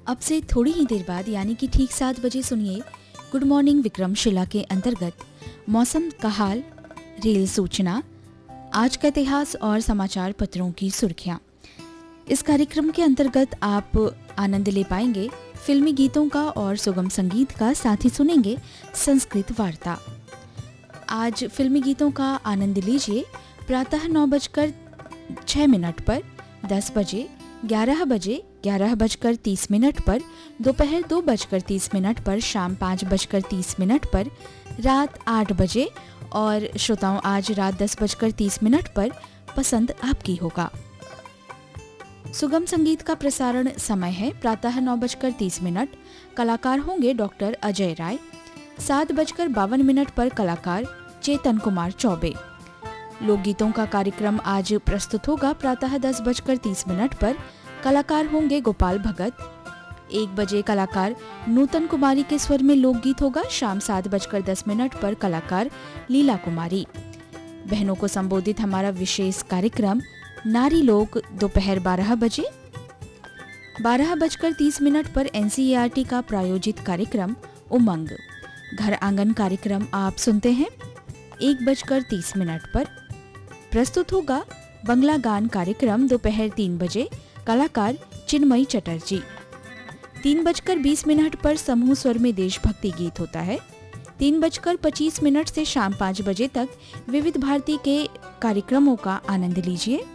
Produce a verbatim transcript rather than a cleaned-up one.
अब से थोड़ी ही देर बाद यानी कि ठीक सात बजे सुनिए गुड मॉर्निंग विक्रमशिला के अंतर्गत मौसम का हाल, रेल सूचना, आज का इतिहास और समाचार पत्रों की सुर्खियां। इस कार्यक्रम के अंतर्गत आप आनंद ले पाएंगे फिल्मी गीतों का और सुगम संगीत का, साथ ही सुनेंगे संस्कृत वार्ता। आज फिल्मी गीतों का आनंद लीजिए प्रातः नौ बजकर छः मिनट पर, दस बजे, ग्यारह बजे, ग्यारह बजकर तीस मिनट पर, दोपहर दो बजकर तीस मिनट पर, शाम पाँच बजकर तीस मिनट पर, रात आठ बजे और श्रोताओं आज रात दस बजकर तीस मिनट पर पसंद आपकी होगा। सुगम संगीत का प्रसारण समय है प्रातः नौ बजकर तीस मिनट, कलाकार होंगे डॉक्टर अजय राय। सात बजकर बावन मिनट पर कलाकार चेतन कुमार चौबे। लोकगीतों का कार्यक्रम आज प्रस्तुत होगा प्रातः दस बजकर तीस मिनट पर, कलाकार होंगे गोपाल भगत। एक बजे कलाकार नूतन कुमारी के स्वर में लोकगीत होगा। शाम सात बजकर दस मिनट पर कलाकार लीला कुमारी। बहनों को संबोधित हमारा विशेष कार्यक्रम नारी लोक दोपहर बारह बजे। बारह बजकर तीस मिनट पर एनसीईआरटी का प्रायोजित कार्यक्रम उमंग घर आंगन कार्यक्रम आप सुनते हैं। एक बजकर तीस मिनट पर प्रस्तुत होगा बंगला गान कार्यक्रम दोपहर तीन बजे, कलाकार चिन्मयी चटर्जी। तीन बजकर बीस मिनट पर समूह स्वर में देशभक्ति गीत होता है। तीन बजकर पच्चीस मिनट से शाम पाँच बजे तक विविध भारती के कार्यक्रमों का आनंद लीजिए।